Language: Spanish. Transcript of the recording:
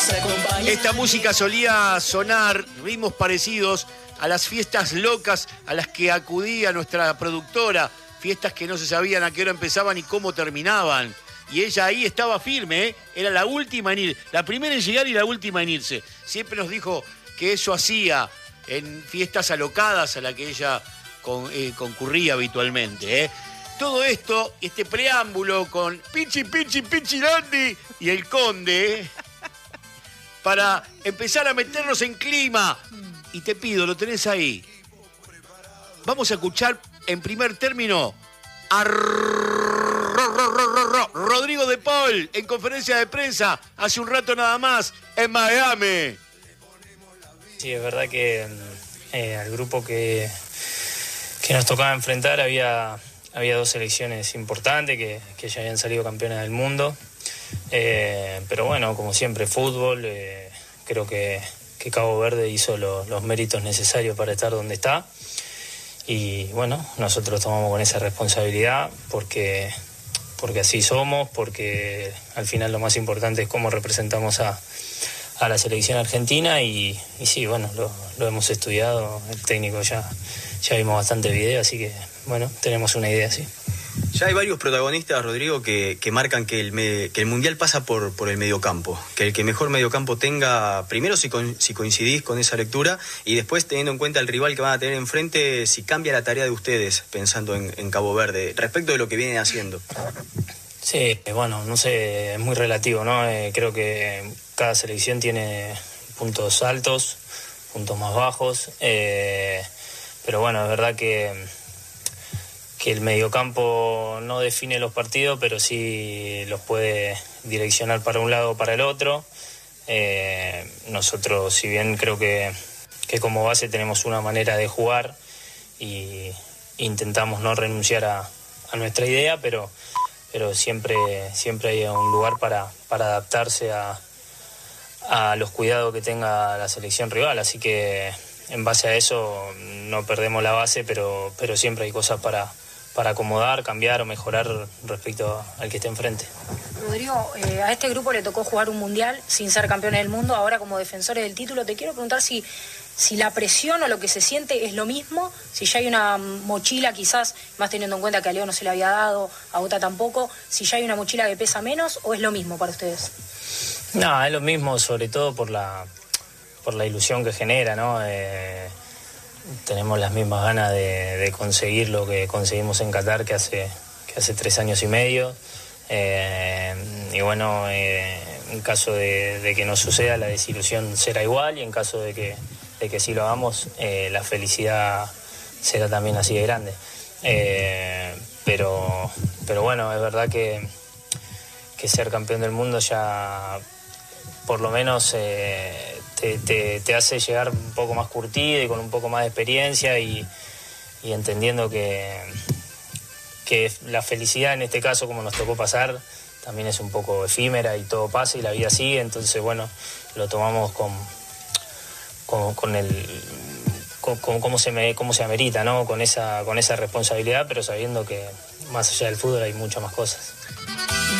Esta música solía sonar, ritmos parecidos a las fiestas locas a las que acudía nuestra productora, fiestas que no se sabían a qué hora empezaban y cómo terminaban. Y ella ahí estaba firme, ¿eh? Era la última en ir, la primera en llegar y la última en irse. Siempre nos dijo que eso hacía en fiestas alocadas a las que ella concurría habitualmente, ¿eh? Todo esto, este preámbulo con Pichi, Pichi, Pichi Dandy y el Conde, para empezar a meternos en clima. Y te pido, lo tenés ahí. Vamos a escuchar en primer término a Rodrigo de Paul en conferencia de prensa hace un rato nada más en Miami. Sí, es verdad que al grupo que nos tocaba enfrentar había dos selecciones importantes que ya habían salido campeonas del mundo. Pero bueno, como siempre, fútbol, creo que Cabo Verde hizo los méritos necesarios para estar donde está. Y bueno, nosotros tomamos con esa responsabilidad porque así somos, porque al final lo más importante es cómo representamos a la selección argentina y sí, bueno, lo hemos estudiado, el técnico ya vimos bastante video, así que bueno, tenemos una idea, sí. Ya hay varios protagonistas, Rodrigo, que marcan que el Mundial pasa por el mediocampo. Que el que mejor mediocampo tenga, primero si coincidís con esa lectura, y después teniendo en cuenta el rival que van a tener enfrente, si cambia la tarea de ustedes, pensando en Cabo Verde, respecto de lo que vienen haciendo. Sí, bueno, no sé, es muy relativo, ¿no? Creo que cada selección tiene puntos altos, puntos más bajos, pero bueno, es verdad que el mediocampo no define los partidos, pero sí los puede direccionar para un lado o para el otro. Nosotros, si bien creo que como base tenemos una manera de jugar y intentamos no renunciar a nuestra idea, pero siempre hay un lugar para adaptarse a los cuidados que tenga la selección rival, así que en base a eso no perdemos la base, pero siempre hay cosas para acomodar, cambiar o mejorar respecto al que esté enfrente. Rodrigo, a este grupo le tocó jugar un mundial sin ser campeones del mundo, ahora como defensores del título. Te quiero preguntar si la presión o lo que se siente es lo mismo, si ya hay una mochila quizás, más teniendo en cuenta que a Leo no se le había dado, a Ota tampoco, si ya hay una mochila que pesa menos o es lo mismo para ustedes. No, es lo mismo, sobre todo por la ilusión que genera, ¿no? Tenemos las mismas ganas de conseguir lo que conseguimos en Qatar que hace 3 años y medio. Y bueno, en caso de que no suceda, la desilusión será igual, y en caso de que sí lo hagamos, la felicidad será también así de grande. Pero bueno, es verdad que ser campeón del mundo ya por lo menos te hace llegar un poco más curtido y con un poco más de experiencia y entendiendo que la felicidad en este caso, como nos tocó pasar, también es un poco efímera y todo pasa y la vida sigue. Entonces bueno, lo tomamos como se amerita, ¿no? Con esa responsabilidad, pero sabiendo que más allá del fútbol hay muchas más cosas.